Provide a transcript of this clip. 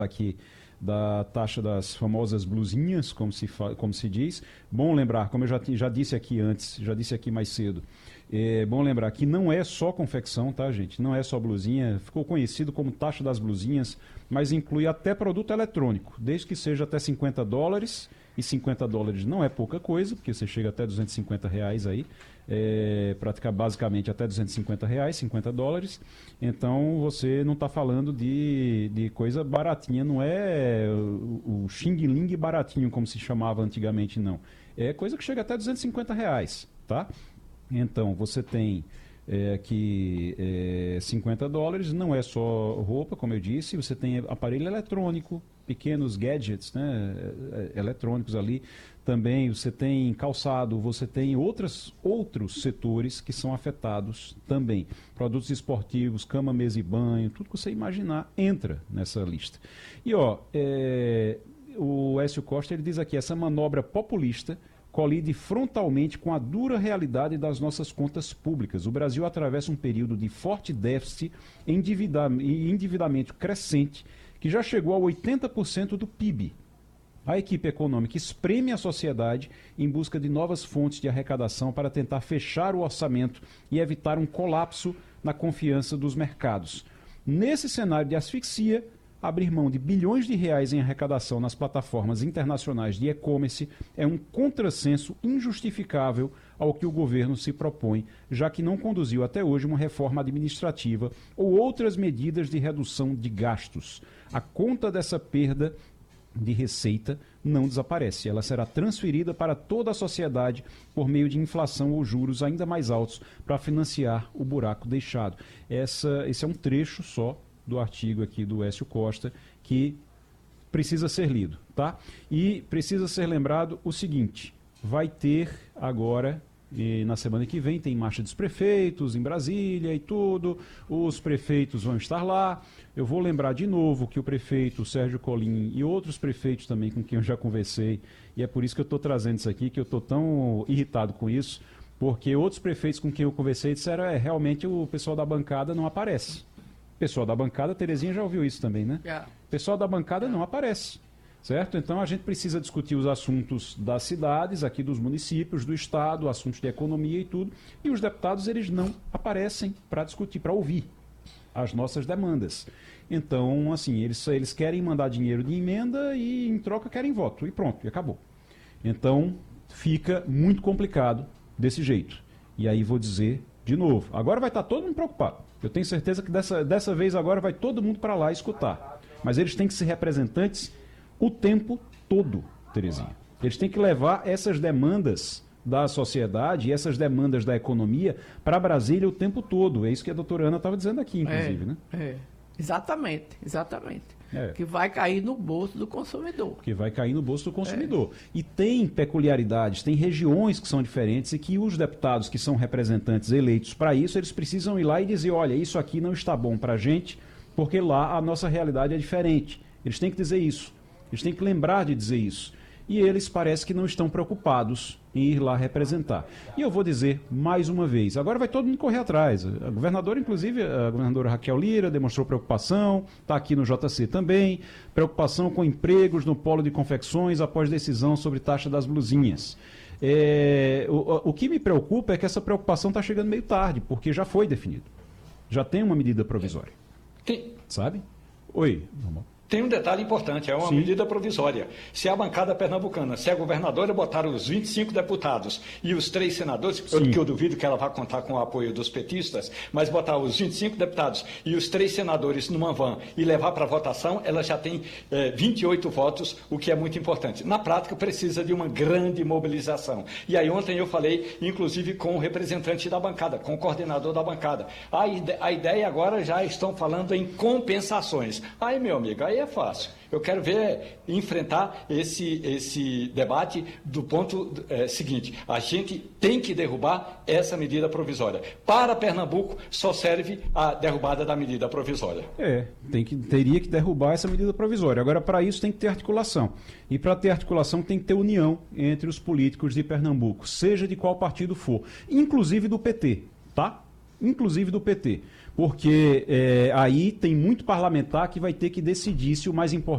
aqui da taxa das famosas blusinhas, como se diz. Bom lembrar, como eu já disse aqui antes, já disse aqui mais cedo, é bom lembrar que não é só confecção, tá, gente? Não é só blusinha, ficou conhecido como taxa das blusinhas, mas inclui até produto eletrônico, desde que seja até $50, e $50 não é pouca coisa, porque você chega até R$ 250 aí, basicamente até R$ 250, $50. Então você não está falando de coisa baratinha, não é o xing-ling baratinho, como se chamava antigamente, não. É coisa que chega até R$ 250, tá? Então você tem aqui $50, não é só roupa, como eu disse, você tem aparelho eletrônico, pequenos gadgets, né, eletrônicos ali, também você tem calçado, você tem outros setores que são afetados também. Produtos esportivos, cama, mesa e banho, tudo que você imaginar entra nessa lista. E o Écio Costa ele diz aqui, essa manobra populista colide frontalmente com a dura realidade das nossas contas públicas. O Brasil atravessa um período de forte déficit e endividamento crescente, que já chegou a 80% do PIB. A equipe econômica espreme a sociedade em busca de novas fontes de arrecadação para tentar fechar o orçamento e evitar um colapso na confiança dos mercados. Nesse cenário de asfixia, abrir mão de bilhões de reais em arrecadação nas plataformas internacionais de e-commerce é um contrassenso injustificável ao que o governo se propõe, já que não conduziu até hoje uma reforma administrativa ou outras medidas de redução de gastos. A conta dessa perda de receita não desaparece. Ela será transferida para toda a sociedade por meio de inflação ou juros ainda mais altos para financiar o buraco deixado. Esse é um trecho só do artigo aqui do Écio Costa, que precisa ser lido, tá? E precisa ser lembrado o seguinte, vai ter agora, na semana que vem, tem marcha dos prefeitos em Brasília e tudo, os prefeitos vão estar lá. Eu vou lembrar de novo que o prefeito Sérgio Colim e outros prefeitos também com quem eu já conversei, e é por isso que eu estou trazendo isso aqui, que eu estou tão irritado com isso, porque outros prefeitos com quem eu conversei disseram, realmente o pessoal da bancada não aparece. Pessoal da bancada, Terezinha já ouviu isso também, né? Pessoal da bancada não aparece, certo? Então a gente precisa discutir os assuntos das cidades, aqui dos municípios, do estado, assuntos de economia e tudo, e os deputados eles não aparecem para discutir, para ouvir as nossas demandas. Então, assim, eles querem mandar dinheiro de emenda e em troca querem voto, e pronto, e acabou. Então fica muito complicado desse jeito. E aí vou dizer de novo, agora vai estar todo mundo preocupado. Eu tenho certeza que dessa vez agora vai todo mundo para lá escutar. Mas eles têm que ser representantes o tempo todo, Terezinha. Eles têm que levar essas demandas da sociedade e essas demandas da economia para Brasília o tempo todo. É isso que a doutora Ana estava dizendo aqui, inclusive, né? Exatamente. Que vai cair no bolso do consumidor. Que vai cair no bolso do consumidor. E tem peculiaridades, tem regiões que são diferentes e que os deputados que são representantes eleitos para isso, eles precisam ir lá e dizer, olha, isso aqui não está bom para a gente, porque lá a nossa realidade é diferente. Eles têm que dizer isso. Eles têm que lembrar de dizer isso. E eles parece que não estão preocupados em ir lá representar. E eu vou dizer mais uma vez, agora vai todo mundo correr atrás. A governadora, inclusive, a governadora Raquel Lira demonstrou preocupação, está aqui no JC também, preocupação com empregos no polo de confecções após decisão sobre taxa das blusinhas. O que me preocupa é que essa preocupação está chegando meio tarde, porque já foi definido. Já tem uma medida provisória. Sabe? Oi, normal. Tem um detalhe importante, é uma medida provisória. Se a bancada pernambucana, se a governadora botar os 25 deputados e os 3 senadores, que eu duvido que ela vá contar com o apoio dos petistas, mas botar os 25 deputados e os 3 senadores numa van e levar para votação, ela já tem 28 votos, o que é muito importante. Na prática, precisa de uma grande mobilização. E aí ontem eu falei, inclusive, com o representante da bancada, com o coordenador da bancada. A ideia agora já estão falando em compensações. Aí, meu amigo, aí é fácil. Eu quero ver enfrentar esse debate do ponto seguinte. A gente tem que derrubar essa medida provisória. Para Pernambuco, só serve a derrubada da medida provisória. Teria que derrubar essa medida provisória. Agora, para isso, tem que ter articulação. E para ter articulação, tem que ter união entre os políticos de Pernambuco, seja de qual partido for, inclusive do PT, tá? Inclusive do PT. Porque aí tem muito parlamentar que vai ter que decidir se o mais importante